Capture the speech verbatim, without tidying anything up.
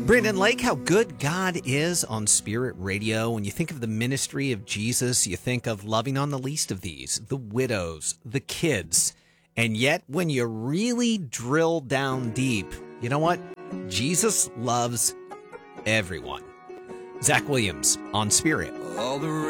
Brandon Lake, how good God is on Spirit Radio. When you think of the ministry of Jesus, you think of loving on the least of these, the widows, the kids. And yet, when you really drill down deep, you know what? Jesus loves everyone. Zach Williams on Spirit. All the